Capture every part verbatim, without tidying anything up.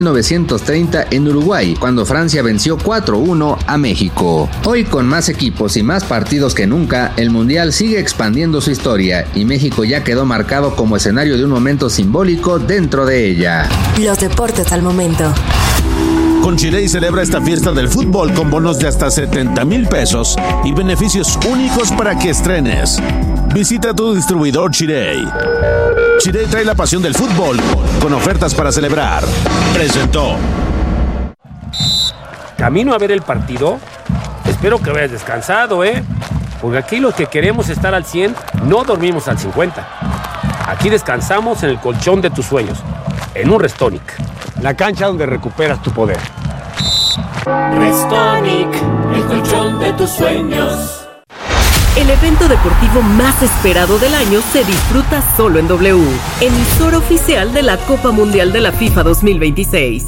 mil novecientos treinta en Uruguay, cuando Francia venció cuatro uno a México. Hoy, con más equipos y más partidos que nunca, el Mundial sigue expandiendo su historia y México ya quedó marcado como escenario de un momento simbólico dentro de ella. Los deportes al momento. Con Chirey celebra esta fiesta del fútbol con bonos de hasta setenta mil pesos y beneficios únicos para que estrenes. Visita tu distribuidor Chirey. Chirey trae la pasión del fútbol con ofertas para celebrar. Presentó. Camino a ver el partido. Espero que vayas descansado, ¿eh? Porque aquí los que queremos estar al cien no dormimos al cincuenta. Aquí descansamos en el colchón de tus sueños, en un Restonic. La cancha donde recuperas tu poder. Restonic, el colchón de tus sueños. El evento deportivo más esperado del año se disfruta solo en W, emisora oficial de la Copa Mundial de la FIFA dos mil veintiséis.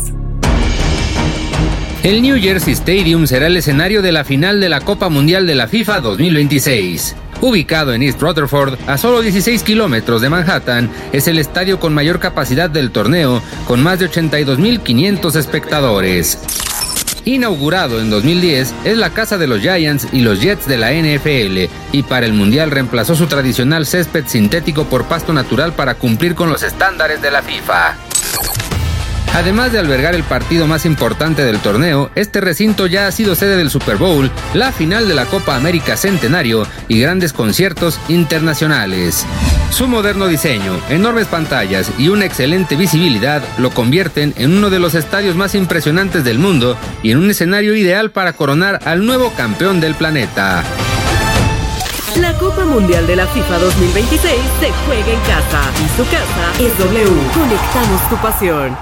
El New Jersey Stadium será el escenario de la final de la Copa Mundial de la FIFA dos mil veintiséis. Ubicado en East Rutherford, a solo dieciséis kilómetros de Manhattan, es el estadio con mayor capacidad del torneo, con más de ochenta y dos mil quinientos espectadores. Inaugurado en dos mil diez, es la casa de los Giants y los Jets de la N F L, y para el Mundial reemplazó su tradicional césped sintético por pasto natural para cumplir con los estándares de la FIFA. Además de albergar el partido más importante del torneo, este recinto ya ha sido sede del Super Bowl, la final de la Copa América Centenario y grandes conciertos internacionales. Su moderno diseño, enormes pantallas y una excelente visibilidad lo convierten en uno de los estadios más impresionantes del mundo y en un escenario ideal para coronar al nuevo campeón del planeta. La Copa Mundial de la FIFA dos mil veintiséis se juega en casa y su casa es W. Conectamos tu pasión.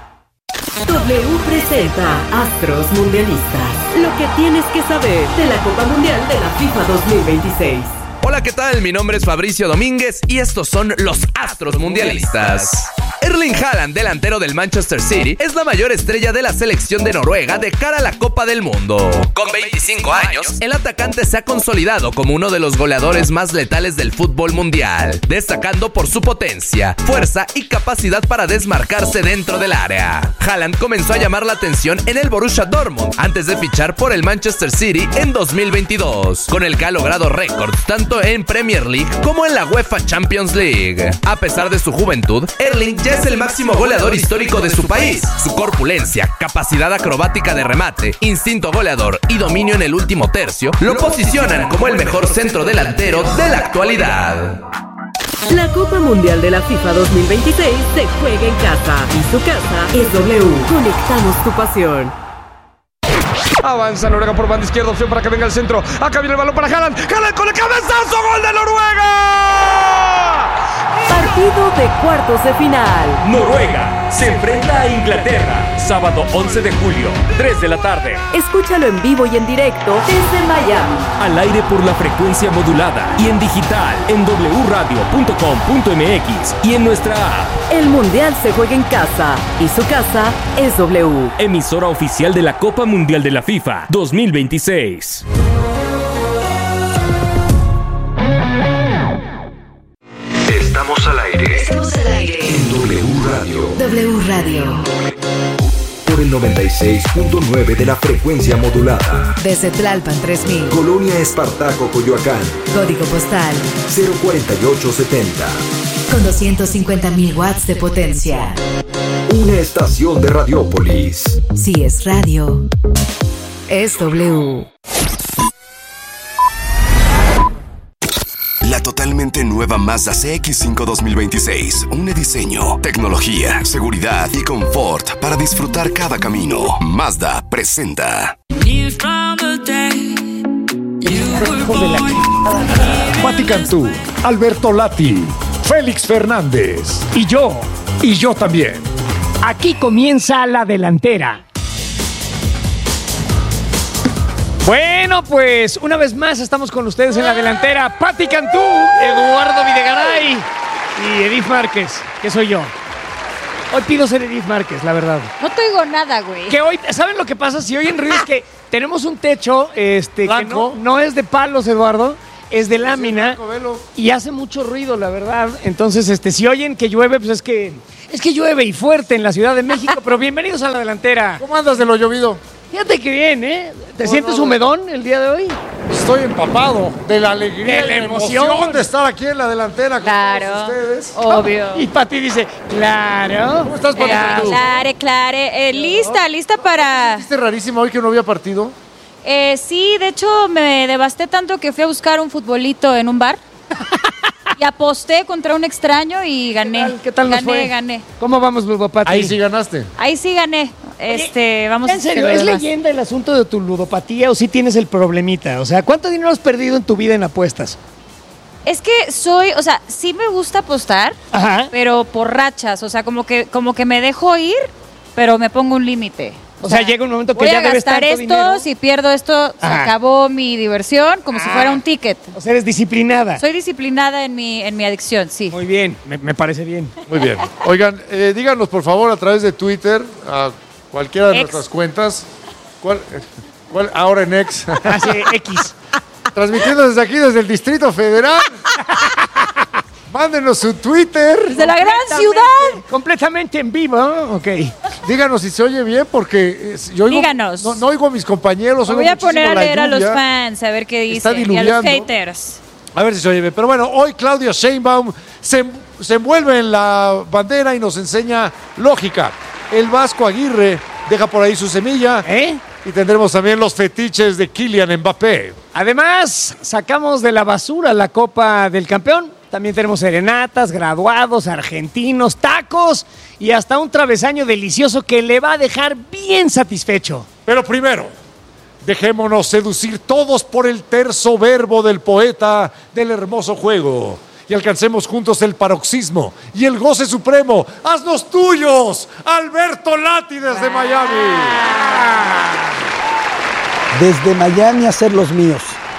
W presenta Astros Mundialistas. Lo que tienes que saber de la Copa Mundial de la FIFA dos mil veintiséis. Hola, ¿qué tal? Mi nombre es Fabricio Domínguez y estos son los Astros Mundialistas. Erling Haaland, delantero del Manchester City, es la mayor estrella de la selección de Noruega de cara a la Copa del Mundo. Con veinticinco años, el atacante se ha consolidado como uno de los goleadores más letales del fútbol mundial, destacando por su potencia, fuerza y capacidad para desmarcarse dentro del área. Haaland comenzó a llamar la atención en el Borussia Dortmund antes de fichar por el Manchester City en dos mil veintidós, con el que ha logrado récords tanto en Premier League como en la UEFA Champions League. A pesar de su juventud, Erling ya es el máximo goleador histórico de su país. Su corpulencia, capacidad acrobática de remate, instinto goleador y dominio en el último tercio lo posicionan como el mejor centro delantero de la actualidad. La Copa Mundial de la FIFA dos mil veintiséis se juega en casa y su casa es W. Conectamos tu pasión. Avanza Noruega por banda izquierda, opción para que venga el centro. Acá viene el balón para Haaland. Haaland con el cabezazo, gol de Noruega. Partido de cuartos de final. Noruega se enfrenta a Inglaterra, sábado once de julio, tres de la tarde. Escúchalo en vivo y en directo desde Miami. Al aire por la frecuencia modulada y en digital en doble u radio punto com punto m x y en nuestra app. El Mundial se juega en casa y su casa es W. Emisora oficial de la Copa Mundial de la FIFA dos mil veintiséis. Estamos al aire. Estamos al aire. En W Radio. W Radio. Por el noventa y seis punto nueve de la frecuencia modulada. Desde Tlalpan tres mil. Colonia Espartaco, Coyoacán. Código postal cero cuarenta y ocho setenta. Con doscientos cincuenta mil watts de potencia. Una estación de Radiópolis. Si es radio, es W. La totalmente nueva Mazda C X cinco dos mil veintiséis. Un diseño, tecnología, seguridad y confort para disfrutar cada camino. Mazda presenta. Pati Cantú, Alberto Lati, Félix Fernández y yo, y yo también. Aquí comienza la delantera. Bueno, pues una vez más estamos con ustedes en la delantera. Pati Cantú, Eduardo Videgaray y Edith Márquez, que soy yo. Hoy pido ser Edith Márquez, la verdad. No te oigo nada, güey. Que hoy, ¿saben lo que pasa? Si oyen ruidos que tenemos un techo este, que no, no es de palos, Eduardo, es de lámina y hace mucho ruido, la verdad. Entonces, este, si oyen que llueve, pues es que Es que llueve y fuerte en la Ciudad de México, pero bienvenidos a la delantera. ¿Cómo andas de lo llovido? Fíjate que bien, ¿eh? ¿Te No, sientes no, humedón el día de hoy? Estoy empapado de la alegría De la y la emoción. emoción de estar aquí en la delantera con Claro, todos ustedes. obvio. Y Pati dice, claro. ¿Cómo estás, Pati? Eh, clare, clare. Eh, lista, lista para... ¿Viste rarísimo hoy que no había partido? Eh, sí, de hecho me devasté tanto que fui a buscar un futbolito en un bar. Y aposté contra un extraño y gané. ¿Qué tal, ¿Qué tal nos gané, fue? gané. ¿Cómo vamos, Ludopati? Ahí sí ganaste. Ahí sí gané. Este, vamos ¿En serio? a ¿Es demás. leyenda el asunto de tu ludopatía o sí tienes el problemita? O sea, ¿cuánto dinero has perdido en tu vida en apuestas? Es que soy, o sea, sí me gusta apostar, Ajá. pero por rachas, o sea, como que como que me dejo ir, pero me pongo un límite. O sea, llega un momento que voy ya a debes gastar tanto esto, dinero. si pierdo esto, se Ajá. acabó mi diversión, como si Ah. fuera un ticket. O sea, eres disciplinada. Soy disciplinada en mi, en mi adicción, sí. Muy bien, me, me parece bien. Muy bien. Oigan, eh, díganos por favor a través de Twitter, a cualquiera de Ex. nuestras cuentas, ¿cuál, cuál ahora en X? Ah, sí, X. Transmitiendo desde aquí, desde el Distrito Federal. Mándenos su Twitter. Desde la gran ciudad. Completamente en vivo, ok. Díganos si se oye bien, porque eh, yo oigo, Díganos. No, no oigo a mis compañeros. Me oigo voy a muchísimo poner a la leer a los lluvia. fans, a ver qué Está dicen. Y a los diluviando. haters. A ver si se oye bien. Pero bueno, hoy Claudia Sheinbaum se, se envuelve en la bandera y nos enseña lógica. El Vasco Aguirre deja por ahí su semilla. ¿Eh? Y tendremos también los fetiches de Kylian Mbappé. Además, sacamos de la basura la Copa del Campeón. También tenemos serenatas, graduados, argentinos, tacos y hasta un travesaño delicioso que le va a dejar bien satisfecho. Pero primero, dejémonos seducir todos por el terzo verbo del poeta del hermoso juego. Y alcancemos juntos el paroxismo y el goce supremo. ¡Haznos tuyos! Alberto Lati desde Miami. Desde Miami a ser los míos.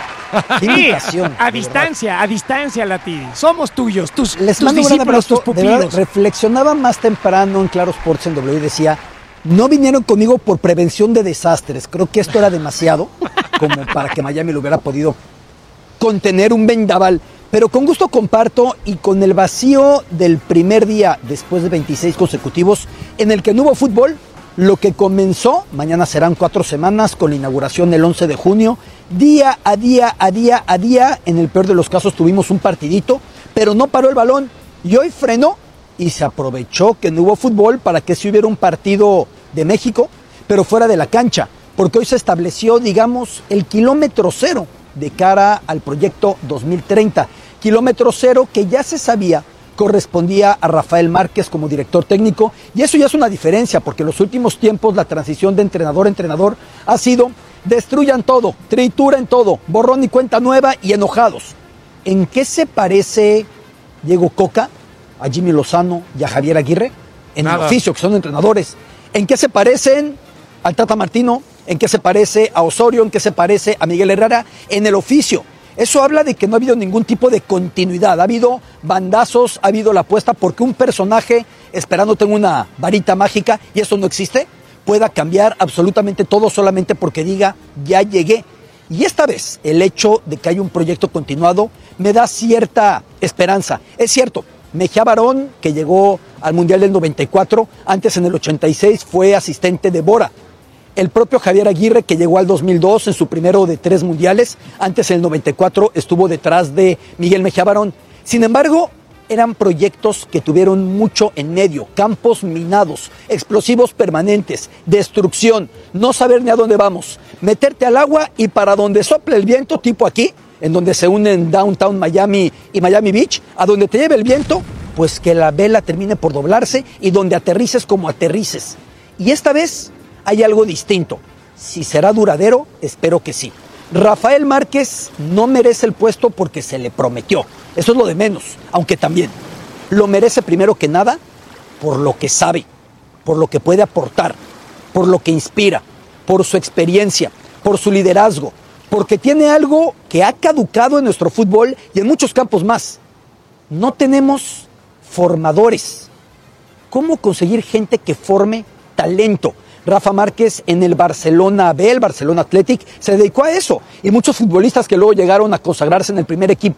Qué Sí, invitación, a de distancia, a distancia, Lati. Somos tuyos, tus, Les tus mando un gran discípulos, abrazo. tus De verdad, pupilos. reflexionaba más temprano en Claro Sports en W y decía, no vinieron conmigo por prevención de desastres. Creo que esto era demasiado como para que Miami lo hubiera podido contener un vendaval. Pero con gusto comparto y con el vacío del primer día después de veintiséis consecutivos en el que no hubo fútbol, lo que comenzó, mañana serán cuatro semanas con la inauguración el once de junio, día a día, a día, a día, en el peor de los casos tuvimos un partidito, pero no paró el balón y hoy frenó y se aprovechó que no hubo fútbol para que si hubiera un partido de México, pero fuera de la cancha, porque hoy se estableció, digamos, el kilómetro cero de cara al proyecto dos mil treinta, kilómetro cero que ya se sabía correspondía a Rafael Márquez como director técnico, y eso ya es una diferencia, porque en los últimos tiempos la transición de entrenador a entrenador ha sido destruyan todo, trituren todo, borrón y cuenta nueva y enojados. ¿En qué se parece Diego Coca a Jimmy Lozano y a Javier Aguirre? En Nada. el oficio, que son entrenadores. ¿En qué se parecen al Tata Martino? ¿En qué se parece a Osorio? ¿En qué se parece a Miguel Herrera? En el oficio. Eso habla de que no ha habido ningún tipo de continuidad. Ha habido bandazos, ha habido la apuesta porque un personaje, esperando tenga una varita mágica, y eso no existe, pueda cambiar absolutamente todo solamente porque diga, ya llegué. Y esta vez, el hecho de que haya un proyecto continuado me da cierta esperanza. Es cierto, Mejía Barón, que llegó al Mundial del noventa y cuatro, antes en el ochenta y seis fue asistente de Bora. El propio Javier Aguirre, que llegó al dos mil dos en su primero de tres mundiales, antes en el noventa y cuatro estuvo detrás de Miguel Mejía Barón. Sin embargo, eran proyectos que tuvieron mucho en medio, campos minados, explosivos permanentes, destrucción, no saber ni a dónde vamos, meterte al agua y para donde sople el viento, tipo aquí, en donde se unen Downtown Miami y Miami Beach, a donde te lleve el viento, pues que la vela termine por doblarse y donde aterrices como aterrices. Y esta vez hay algo distinto. Si será duradero, espero que sí. Rafael Márquez no merece el puesto porque se le prometió. Eso es lo de menos, aunque también lo merece primero que nada por lo que sabe, por lo que puede aportar, por lo que inspira, por su experiencia, por su liderazgo, porque tiene algo que ha caducado en nuestro fútbol y en muchos campos más. No tenemos formadores. ¿Cómo conseguir gente que forme talento? Rafa Márquez en el Barcelona B, el Barcelona Athletic, se dedicó a eso. Y muchos futbolistas que luego llegaron a consagrarse en el primer equipo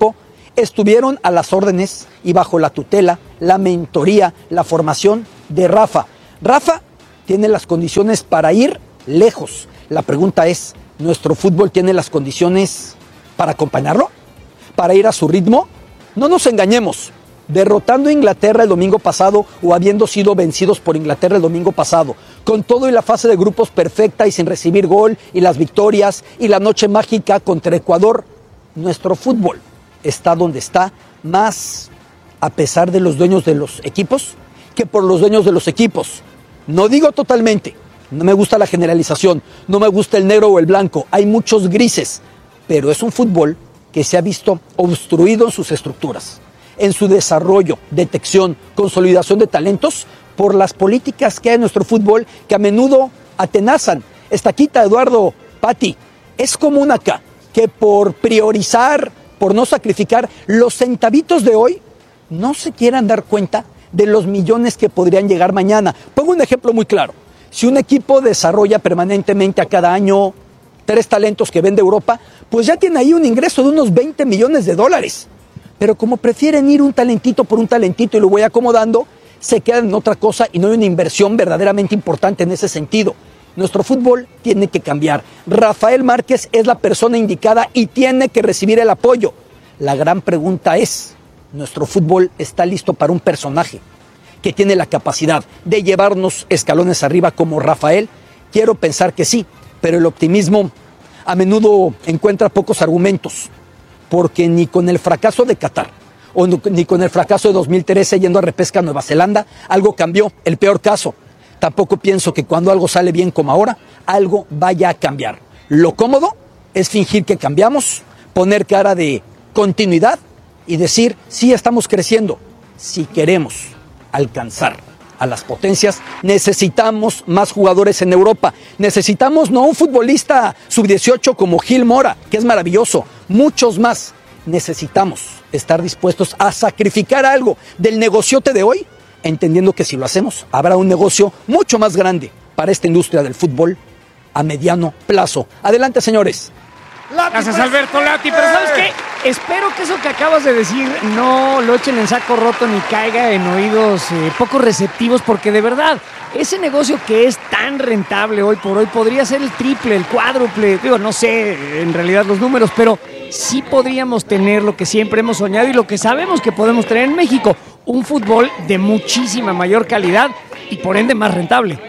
estuvieron a las órdenes y bajo la tutela, la mentoría, la formación de Rafa. Rafa tiene las condiciones para ir lejos. La pregunta es, ¿nuestro fútbol tiene las condiciones para acompañarlo? ¿Para ir a su ritmo? No nos engañemos. Derrotando a Inglaterra el domingo pasado o habiendo sido vencidos por Inglaterra el domingo pasado, con todo y la fase de grupos perfecta y sin recibir gol y las victorias y la noche mágica contra Ecuador, nuestro fútbol está donde está, más a pesar de los dueños de los equipos que por los dueños de los equipos. No digo totalmente, no me gusta la generalización, no me gusta el negro o el blanco, hay muchos grises, pero es un fútbol que se ha visto obstruido en sus estructuras, en su desarrollo, detección, consolidación de talentos por las políticas que hay en nuestro fútbol que a menudo atenazan. Estaquita, Eduardo, Pati, es común acá que por priorizar, por no sacrificar los centavitos de hoy, no se quieran dar cuenta de los millones que podrían llegar mañana. Pongo un ejemplo muy claro. Si un equipo desarrolla permanentemente a cada año tres talentos que vende Europa, pues ya tiene ahí un ingreso de unos veinte millones de dólares. Pero como prefieren ir un talentito por un talentito y lo voy acomodando, se quedan en otra cosa y no hay una inversión verdaderamente importante en ese sentido. Nuestro fútbol tiene que cambiar. Rafael Márquez es la persona indicada y tiene que recibir el apoyo. La gran pregunta es, ¿nuestro fútbol está listo para un personaje que tiene la capacidad de llevarnos escalones arriba como Rafael? Quiero pensar que sí, pero el optimismo a menudo encuentra pocos argumentos, porque ni con el fracaso de Qatar o ni con el fracaso de dos mil trece yendo a repesca a Nueva Zelanda, algo cambió, el peor caso. Tampoco pienso que cuando algo sale bien como ahora, algo vaya a cambiar. Lo cómodo es fingir que cambiamos, poner cara de continuidad y decir, sí, estamos creciendo. Si queremos alcanzar a las potencias, necesitamos más jugadores en Europa. Necesitamos no un futbolista sub dieciocho como Gil Mora, que es maravilloso, muchos más. Necesitamos estar dispuestos a sacrificar algo del negociote de hoy, entendiendo que si lo hacemos, habrá un negocio mucho más grande para esta industria del fútbol a mediano plazo. Adelante, señores. Lati, Gracias, Alberto Lati. Pero ¿sabes qué? Espero que eso que acabas de decir no lo echen en saco roto ni caiga en oídos eh, poco receptivos, porque de verdad, ese negocio que es tan rentable hoy por hoy podría ser el triple, el cuádruple, digo, no sé en realidad los números, pero sí podríamos tener lo que siempre hemos soñado y lo que sabemos que podemos tener en México, un fútbol de muchísima mayor calidad y por ende más rentable.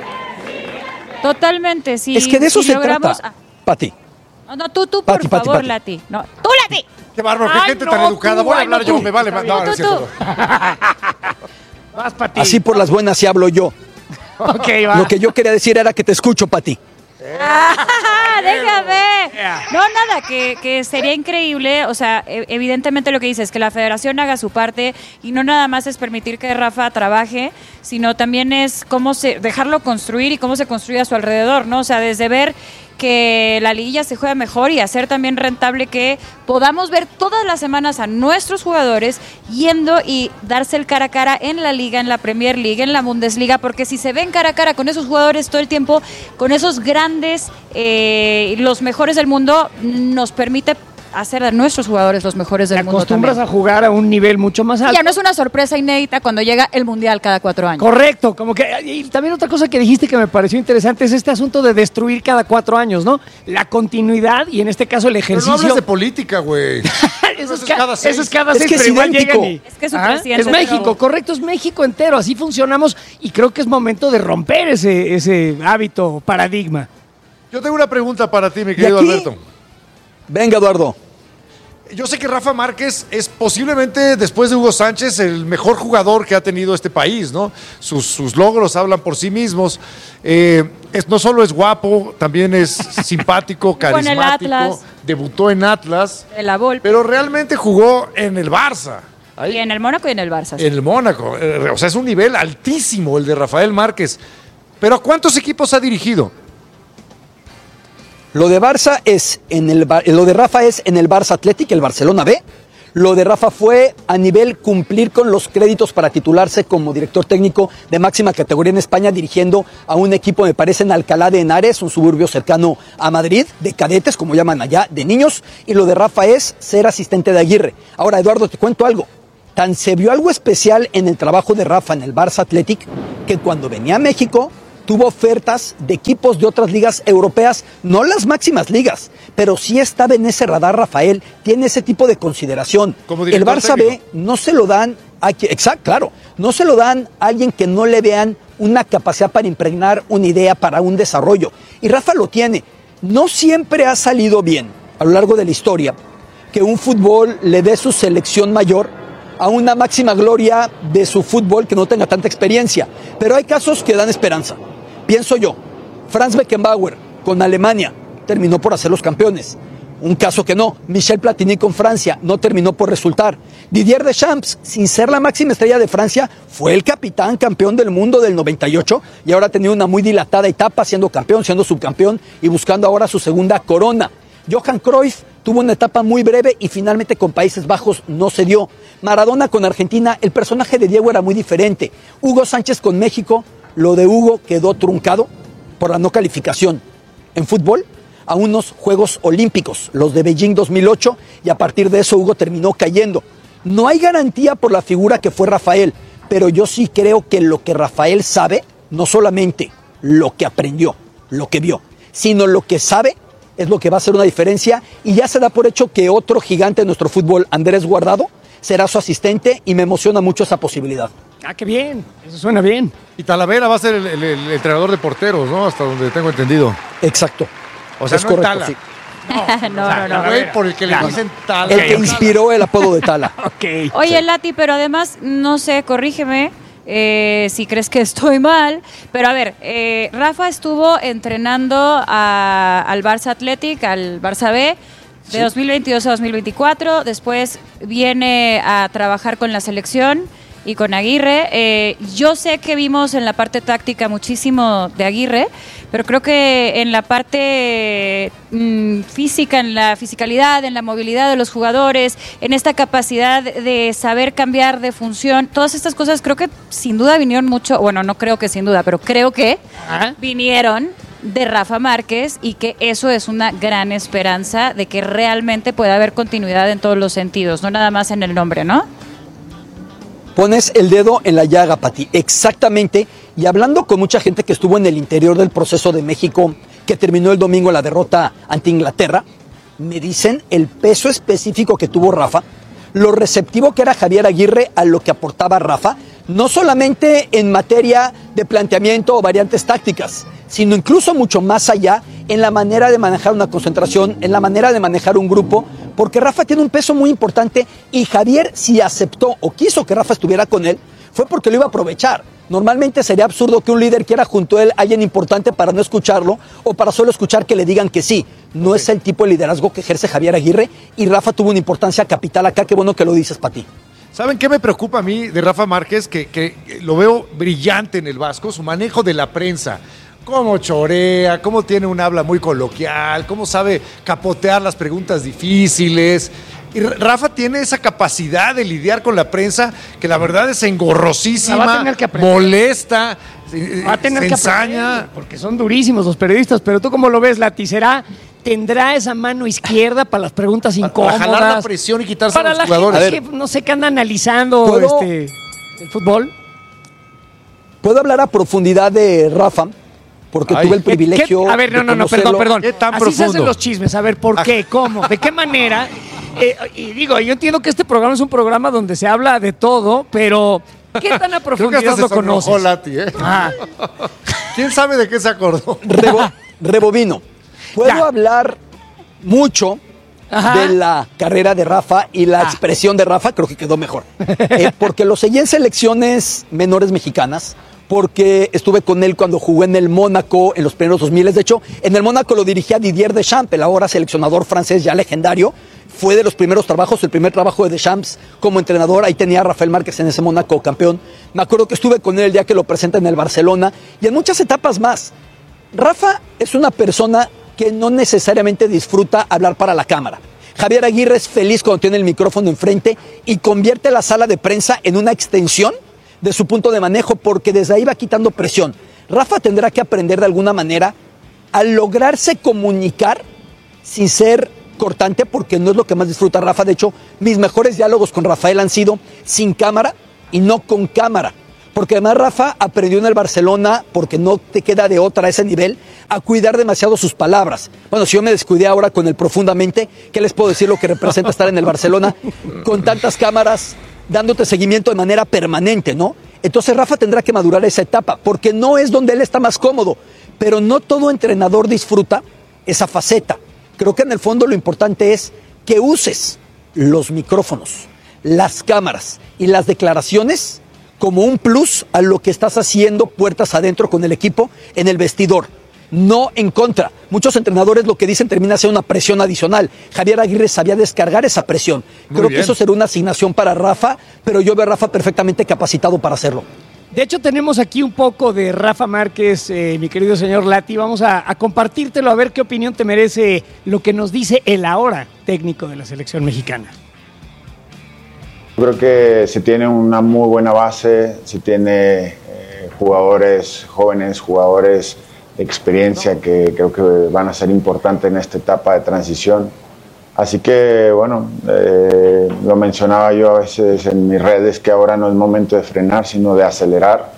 Totalmente, sí. Es que de eso si se logramos... trata, Pati. No, no, tú, tú, por Pati, favor, Pati, Pati. Lati. No, tú, Lati. Qué bárbaro, qué Ay, gente no, tan educada. tú, Voy a ay, hablar no, yo, tú. me vale. No, no es Tú, tú. cierto. Vas, Pati. Así por las buenas sí hablo yo. Ok, va. Lo que yo quería decir era que te escucho, Pati. Ah, déjame. No, nada, que, que sería increíble, o sea, e- evidentemente lo que dices, que la federación haga su parte y no nada más es permitir que Rafa trabaje, sino también es cómo se dejarlo construir y cómo se construye a su alrededor, ¿no? O sea, desde ver que la liguilla se juega mejor y hacer también rentable que podamos ver todas las semanas a nuestros jugadores yendo y darse el cara a cara en la liga, en la Premier League, en la Bundesliga, porque si se ven cara a cara con esos jugadores todo el tiempo, con esos grandes, eh, los mejores del mundo, nos permite hacer a nuestros jugadores los mejores del Te mundo acostumbras también. a jugar a un nivel mucho más alto. Y ya no es una sorpresa inédita cuando llega el Mundial cada cuatro años. Correcto, como que y también otra cosa que dijiste que me pareció interesante es este asunto de destruir cada cuatro años, ¿no? La continuidad y en este caso el Pero ejercicio. no hables de política, güey. Eso es, es ca- cada seis. eso es cada Es seis, que pero es igual idéntico. llegan y- Es que es su Ajá, presidente, es México, pero- correcto, es México entero, así funcionamos y creo que es momento de romper ese, ese hábito, paradigma. Yo tengo una pregunta para ti, mi ¿Y querido aquí? Alberto. Venga, Eduardo. Yo sé que Rafa Márquez es posiblemente, después de Hugo Sánchez, el mejor jugador que ha tenido este país, ¿no? Sus, sus logros hablan por sí mismos. Eh, es, no solo es guapo, también es simpático, Jugó en el carismático. Atlas. Debutó en Atlas, De la Volpe. pero realmente jugó en el Barça. Ahí, Y en el Mónaco y en el Barça. sí. en el Mónaco. Eh, O sea, es un nivel altísimo el de Rafael Márquez. Pero ¿a cuántos equipos ha dirigido? Lo de Barça es en el Bar- lo de Rafa es en el Barça Athletic, el Barcelona B. Lo de Rafa fue a nivel cumplir con los créditos para titularse como director técnico de máxima categoría en España, dirigiendo a un equipo, me parece, en Alcalá de Henares, un suburbio cercano a Madrid, de cadetes, como llaman allá, de niños. Y lo de Rafa es ser asistente de Aguirre. Ahora, Eduardo, te cuento algo. Tan se vio algo especial en el trabajo de Rafa en el Barça Athletic, que cuando venía a México tuvo ofertas de equipos de otras ligas europeas, no las máximas ligas, pero sí estaba en ese radar Rafael, tiene ese tipo de consideración. El Barça B no se lo dan, a, exacto, claro, no se lo dan a alguien que no le vean una capacidad para impregnar una idea, para un desarrollo. Y Rafa lo tiene. No siempre ha salido bien a lo largo de la historia que un fútbol le dé su selección mayor a una máxima gloria de su fútbol que no tenga tanta experiencia. Pero hay casos que dan esperanza. Pienso yo, Franz Beckenbauer con Alemania terminó por hacer los campeones. Un caso que no, Michel Platini con Francia no terminó por resultar. Didier Deschamps, sin ser la máxima estrella de Francia, fue el capitán campeón del mundo del noventa y ocho y ahora ha tenido una muy dilatada etapa siendo campeón, siendo subcampeón y buscando ahora su segunda corona. Johan Cruyff tuvo una etapa muy breve y finalmente con Países Bajos no se dio. Maradona con Argentina, el personaje de Diego era muy diferente. Hugo Sánchez con México, lo de Hugo quedó truncado por la no calificación en fútbol a unos Juegos Olímpicos, los de Beijing dos mil ocho, y a partir de eso Hugo terminó cayendo. No hay garantía por la figura que fue Rafael, pero yo sí creo que lo que Rafael sabe, no solamente lo que aprendió, lo que vio, sino lo que sabe, es lo que va a hacer una diferencia, y ya se da por hecho que otro gigante de nuestro fútbol, Andrés Guardado, será su asistente, y me emociona mucho esa posibilidad. Ah, qué bien, eso suena bien. Y Talavera va a ser el, el, el entrenador de porteros, ¿no? Hasta donde tengo entendido. Exacto. O sea, es no correcto, Tala. sí. No, no, o sea, no, no. güey por el que le Claro. dicen Tala. El que inspiró el apodo de Tala. Ok. Oye, Lati, pero además, no sé, corrígeme eh, si crees que estoy mal, pero a ver, eh, Rafa estuvo entrenando a- al Barça Athletic, al Barça B, de Sí. dos mil veintidós a dos mil veinticuatro, después viene a trabajar con la selección y con Aguirre. Eh, yo sé que vimos en la parte táctica muchísimo de Aguirre, pero creo que en la parte mm, física, en la fisicalidad, en la movilidad de los jugadores, en esta capacidad de saber cambiar de función, todas estas cosas creo que sin duda vinieron mucho, bueno, no creo que sin duda, pero creo que vinieron de Rafa Márquez, y que eso es una gran esperanza de que realmente pueda haber continuidad en todos los sentidos, no nada más en el nombre, ¿no? Pones el dedo en la llaga, Pati, exactamente. Y hablando con mucha gente que estuvo en el interior del proceso de México, que terminó el domingo la derrota ante Inglaterra, me dicen el peso específico que tuvo Rafa, lo receptivo que era Javier Aguirre a lo que aportaba Rafa, no solamente en materia de planteamiento o variantes tácticas, sino incluso mucho más allá en la manera de manejar una concentración, en la manera de manejar un grupo, porque Rafa tiene un peso muy importante y Javier, si aceptó o quiso que Rafa estuviera con él, fue porque lo iba a aprovechar. Normalmente sería absurdo que un líder quiera junto a él a alguien importante para no escucharlo o para solo escuchar que le digan que sí. No es el tipo de liderazgo que ejerce Javier Aguirre, y Rafa tuvo una importancia capital acá. Qué bueno que lo dices, Pati. ¿Saben qué me preocupa a mí de Rafa Márquez? Que, que lo veo brillante en el Vasco, su manejo de la prensa. Cómo chorea, cómo tiene un habla muy coloquial, cómo sabe capotear las preguntas difíciles. Y Rafa tiene esa capacidad de lidiar con la prensa que la verdad es engorrosísima, La va a tener que aprender. molesta, Va a tener se que ensaña. aprender, porque son durísimos los periodistas, pero tú cómo lo ves, Lati, ¿será, tendrá esa mano izquierda para las preguntas incómodas? Para jalar la presión y quitarse para a los la jugadores. gente que no sé qué anda analizando ¿Puedo? este, el fútbol. ¿Puedo hablar a profundidad de Rafa? Porque Ay. tuve el ¿Qué- privilegio. qué- A ver, no, de no, no, perdón, conocerlo. perdón. Así se hacen los chismes. A ver, ¿por qué? ¿Cómo? ¿De qué manera? Eh, y digo, yo entiendo que este programa es un programa donde se habla de todo, pero ¿qué tan a Creo que profundidad hasta lo se sonrojó conoces? Lati, ¿eh? Ah. ¿Quién sabe de qué se acordó? Rebo- rebobino. Puedo hablar mucho Ajá. de la carrera de Rafa y la expresión de Rafa, creo que quedó mejor. Eh, porque lo seguí en selecciones menores mexicanas, porque estuve con él cuando jugó en el Mónaco en los primeros dos mil. De hecho, en el Mónaco lo dirigía Didier Deschamps, el ahora seleccionador francés ya legendario. Fue de los primeros trabajos, el primer trabajo de Deschamps como entrenador. Ahí tenía a Rafael Márquez en ese Mónaco campeón. Me acuerdo que estuve con él el día que lo presenta en el Barcelona y en muchas etapas más. Rafa es una persona que no necesariamente disfruta hablar para la cámara. Javier Aguirre es feliz cuando tiene el micrófono enfrente y convierte la sala de prensa en una extensión de su punto de manejo, porque desde ahí va quitando presión. Rafa tendrá que aprender de alguna manera a lograrse comunicar sin ser cortante, porque no es lo que más disfruta Rafa. De hecho, mis mejores diálogos con Rafael han sido sin cámara y no con cámara, porque además Rafa aprendió en el Barcelona, porque no te queda de otra a ese nivel, a cuidar demasiado sus palabras. Bueno, si yo me descuidé ahora con el Profundamente, ¿qué les puedo decir lo que representa estar en el Barcelona con tantas cámaras dándote seguimiento de manera permanente, ¿no? Entonces Rafa tendrá que madurar esa etapa, porque no es donde él está más cómodo, pero no todo entrenador disfruta esa faceta. Creo que en el fondo lo importante es que uses los micrófonos, las cámaras y las declaraciones como un plus a lo que estás haciendo puertas adentro con el equipo en el vestidor, no en contra. Muchos entrenadores lo que dicen termina siendo una presión adicional. Javier Aguirre sabía descargar esa presión. Muy Creo bien. que eso será una asignación para Rafa, pero yo veo a Rafa perfectamente capacitado para hacerlo. De hecho, tenemos aquí un poco de Rafa Márquez, eh, mi querido señor Lati. Vamos a, a compartírtelo, a ver qué opinión te merece lo que nos dice el ahora técnico de la selección mexicana. Creo que se tiene una muy buena base, se tiene eh, jugadores jóvenes, jugadores de experiencia que creo que van a ser importantes en esta etapa de transición. Así que, bueno, eh, lo mencionaba yo a veces en mis redes, que ahora no es momento de frenar, sino de acelerar.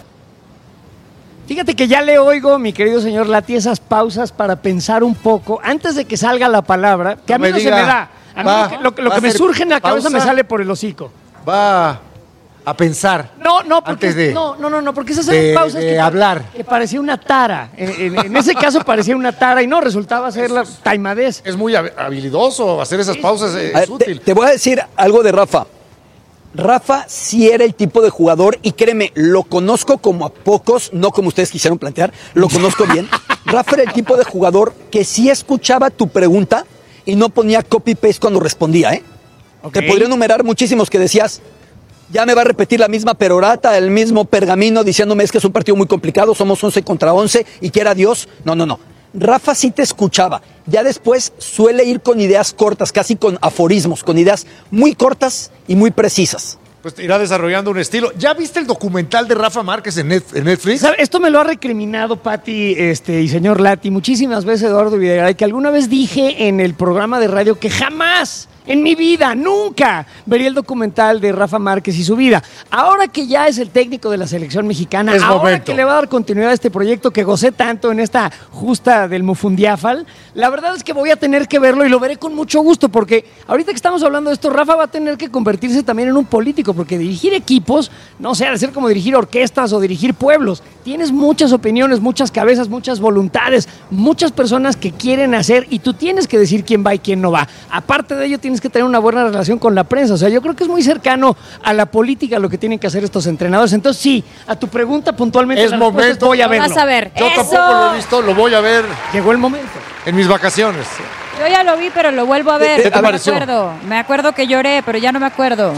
Fíjate que ya le oigo, mi querido señor Lati, esas pausas para pensar un poco antes de que salga la palabra, que no a mí no diga, se me da. A va, mí lo que, lo lo que me surge en la cabeza pausa, me sale por el hocico. Va a pensar. No, no, porque antes de, no, no, no, no, porque esas de, eran pausas de que, hablar. que parecía una tara. En, en, en ese caso parecía una tara y no, resultaba ser la taimadez. Es muy habilidoso hacer esas pausas, es, ver, es útil. Te, te voy a decir algo de Rafa. Rafa sí era el tipo de jugador, y créeme, lo conozco como a pocos, no como ustedes quisieron plantear, lo conozco bien. Rafa era el tipo de jugador que sí escuchaba tu pregunta y no ponía copy-paste cuando respondía, ¿eh? Okay. Te podría enumerar muchísimos que decías, ya me va a repetir la misma perorata, el mismo pergamino, diciéndome es que es un partido muy complicado, somos once contra once y quiera Dios. No, no, no. Rafa sí te escuchaba. Ya después suele ir con ideas cortas, casi con aforismos, con ideas muy cortas y muy precisas. Pues irá desarrollando un estilo. ¿Ya viste el documental de Rafa Márquez en Netflix? Esto me lo ha recriminado Pati este, y señor Lati muchísimas veces, Eduardo Videgaray, que alguna vez dije en el programa de radio que jamás en mi vida, nunca vería el documental de Rafa Márquez y su vida. Ahora que ya es el técnico de la selección mexicana, es ahora momento. que le va a dar continuidad a este proyecto que gocé tanto en esta justa del Mufundiafal, la verdad es que voy a tener que verlo y lo veré con mucho gusto, porque ahorita que estamos hablando de esto, Rafa va a tener que convertirse también en un político, porque dirigir equipos, no sé, ha de ser como dirigir orquestas o dirigir pueblos. Tienes muchas opiniones, muchas cabezas, muchas voluntades, muchas personas que quieren hacer, y tú tienes que decir quién va y quién no va. Aparte de ello, tienes que tener una buena relación con la prensa. O sea, yo creo que es muy cercano a la política lo que tienen que hacer estos entrenadores. Entonces, sí, a tu pregunta puntualmente, es momento, voy a verlo. Vas a ver. Yo ¡Eso! tampoco lo he visto, lo voy a ver. Llegó el momento. En mis vacaciones. Yo ya lo vi, pero lo vuelvo a ver. ¿Qué te me pareció? acuerdo. Me acuerdo que lloré, pero ya no me acuerdo.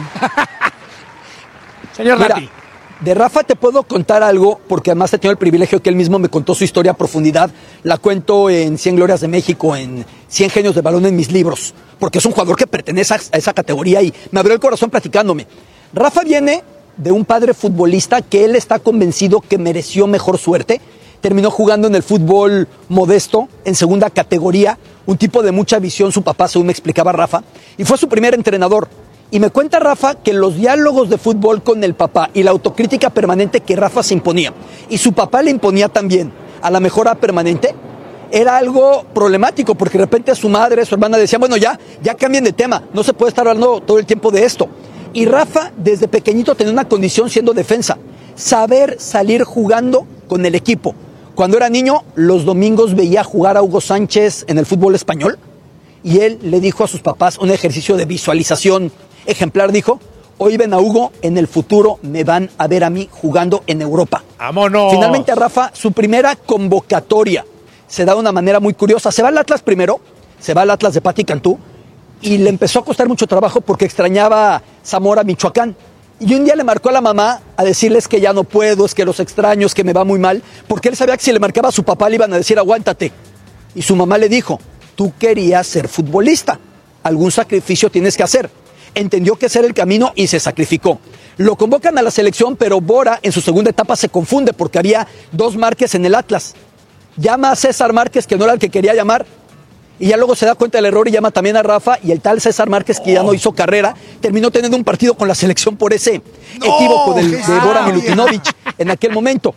Señor Mira, Lati. de Rafa te puedo contar algo, porque además he tenido el privilegio que él mismo me contó su historia a profundidad. La cuento en cien Glorias de México, en cien Genios de Balón, en mis libros, porque es un jugador que pertenece a esa categoría y me abrió el corazón platicándome. Rafa viene de un padre futbolista que él está convencido que mereció mejor suerte. Terminó jugando en el fútbol modesto, en segunda categoría, un tipo de mucha visión, su papá, según me explicaba Rafa, y fue su primer entrenador. Y me cuenta Rafa que los diálogos de fútbol con el papá y la autocrítica permanente que Rafa se imponía, y su papá le imponía también a la mejora permanente, era algo problemático, porque de repente su madre, su hermana decían, bueno, ya, ya cambien de tema, no se puede estar hablando todo el tiempo de esto. Y Rafa, desde pequeñito, tenía una condición siendo defensa, saber salir jugando con el equipo. Cuando era niño, los domingos veía jugar a Hugo Sánchez en el fútbol español, y él le dijo a sus papás un ejercicio de visualización ejemplar, dijo, hoy ven a Hugo, en el futuro me van a ver a mí jugando en Europa. ¡Vámonos! Finalmente a Rafa, su primera convocatoria se da de una manera muy curiosa. Se va al Atlas primero, se va al Atlas de Pati Cantú, y le empezó a costar mucho trabajo porque extrañaba Zamora, Michoacán. Y un día le marcó a la mamá a decirles que ya no puedo, es que los extraño, es que me va muy mal, porque él sabía que si le marcaba a su papá le iban a decir aguántate. Y su mamá le dijo, tú querías ser futbolista. algún sacrificio tienes que hacer. Entendió que ese era el camino y se sacrificó. Lo convocan a la selección, pero Bora en su segunda etapa se confunde porque había dos Márquez en el Atlas. Llama a César Márquez, que no era el que quería llamar, y ya luego se da cuenta del error y llama también a Rafa, y el tal César Márquez, que ya no hizo carrera, terminó teniendo un partido con la selección por ese no, equívoco del, de Bora Milutinovic en aquel momento.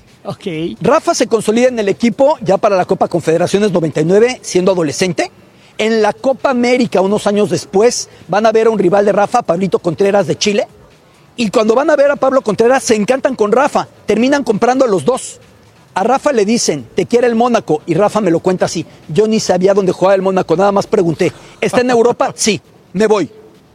Okay. Rafa se consolida en el equipo ya para la Copa Confederaciones noventa y nueve, siendo adolescente. En la Copa América, unos años después, van a ver a un rival de Rafa, Pablito Contreras de Chile, y cuando van a ver a Pablo Contreras se encantan con Rafa, terminan comprando a los dos. A Rafa le dicen, te quiere el Mónaco, y Rafa me lo cuenta así, yo ni sabía dónde jugaba el Mónaco, nada más pregunté, ¿está en Europa? Sí, me voy.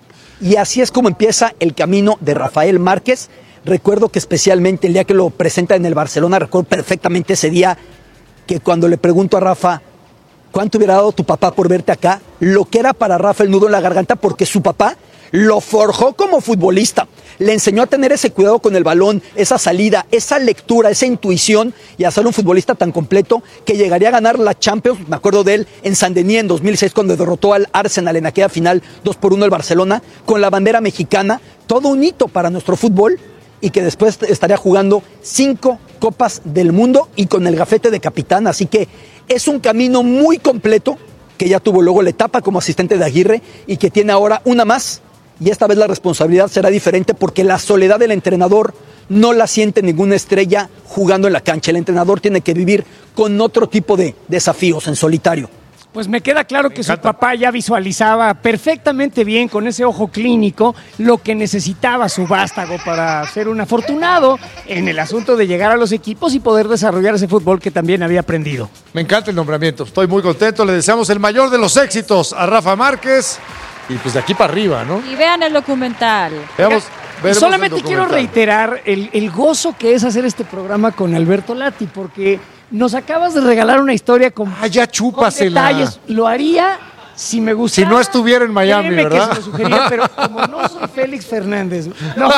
Y así es como empieza el camino de Rafael Márquez. Recuerdo que especialmente el día que lo presenta en el Barcelona, recuerdo perfectamente ese día que cuando le pregunto a Rafa, ¿cuánto hubiera dado tu papá por verte acá? Lo que era para Rafa el nudo en la garganta, porque su papá lo forjó como futbolista. Le enseñó a tener ese cuidado con el balón, esa salida, esa lectura, esa intuición y a ser un futbolista tan completo que llegaría a ganar la Champions. Me acuerdo de él en Saint-Denis en dos mil seis cuando derrotó al Arsenal en aquella final dos por uno el Barcelona con la bandera mexicana. Todo un hito para nuestro fútbol y que después estaría jugando cinco Copas del Mundo y con el gafete de capitán. Así que es un camino muy completo que ya tuvo luego la etapa como asistente de Aguirre y que tiene ahora una más. Y esta vez la responsabilidad será diferente porque la soledad del entrenador no la siente ninguna estrella jugando en la cancha. El entrenador tiene que vivir con otro tipo de desafíos en solitario. Pues me queda claro que su papá ya visualizaba perfectamente bien con ese ojo clínico lo que necesitaba su vástago para ser un afortunado en el asunto de llegar a los equipos y poder desarrollar ese fútbol que también había aprendido. Me encanta el nombramiento, estoy muy contento, le deseamos el mayor de los éxitos a Rafa Márquez. Y pues de aquí para arriba, ¿no? Y vean el documental. Veamos, y solamente quiero reiterar el, el gozo que es hacer este programa con Alberto Lati, porque nos acabas de regalar una historia con, ah, ya chúpasela. Con detalles. Lo haría si me gustara. Si no estuviera en Miami, Créeme ¿verdad? Que se lo sugería, pero como no soy Félix Fernández, no.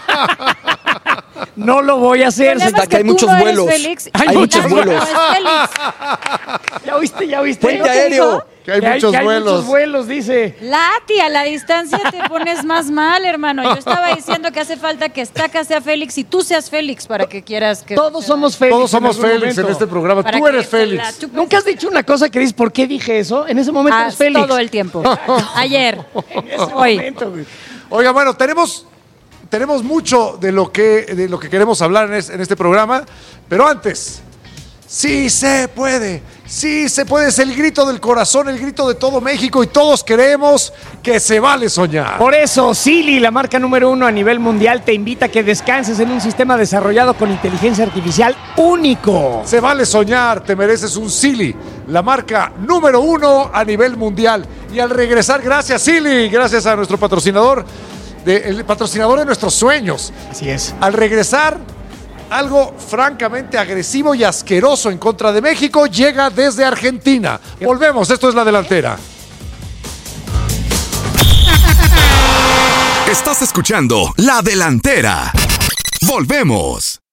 No lo voy a hacer. Hasta que hay muchos no vuelos. Félix, hay hay muchos vuelos. Ya oíste, ya oíste. Puente aéreo. Que hay, que hay muchos que hay vuelos. muchos vuelos, dice. Lati, a la distancia te pones más mal, hermano. Yo estaba diciendo que hace falta que Estaca sea Félix y tú seas Félix para que quieras que... Todos somos Félix. Todos somos en Félix momento. en este programa. Para Tú eres que Félix. la- Nunca has dicho una cosa que dices, ¿por qué dije eso? En ese momento Ah, eres Félix. todo el tiempo. Ayer. En ese Hoy. momento, güey. Oiga, bueno, tenemos, tenemos mucho de lo, que, de lo que queremos hablar en, es- en este programa, pero antes, sí se puede, sí se puede, es el grito del corazón, el grito de todo México y todos queremos que se vale soñar. Por eso, Silly, la marca número uno a nivel mundial, te invita a que descanses en un sistema desarrollado con inteligencia artificial único. Se vale soñar, te mereces un Silly, la marca número uno a nivel mundial. Y al regresar, gracias Silly, gracias a nuestro patrocinador, de, el patrocinador de nuestros sueños. Así es. Al regresar, algo francamente agresivo y asqueroso en contra de México llega desde Argentina. Volvemos, esto es La Delantera. Estás escuchando La Delantera. Volvemos.